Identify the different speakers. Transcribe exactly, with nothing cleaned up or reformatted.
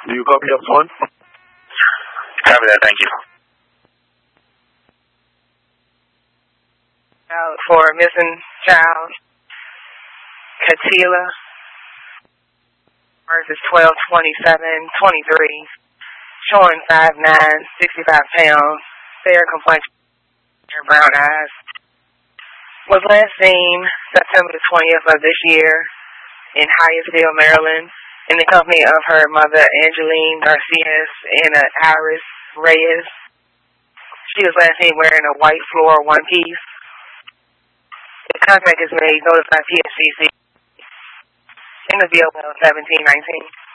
Speaker 1: Do you copy up phone?
Speaker 2: Copy that, thank you.
Speaker 3: Out for missing child, Katila, versus twelve twenty-seven twenty-three, showing five nine, sixty-five pounds, fair complexion, brown eyes. Was last seen September the twentieth of this year in Hyattsville, Maryland, in the company of her mother, Angeline Garcias, and uh, Iris Reyes. She was last seen wearing a white floral one-piece. The contact is made, notified P S C C in the V O L seventeen nineteen.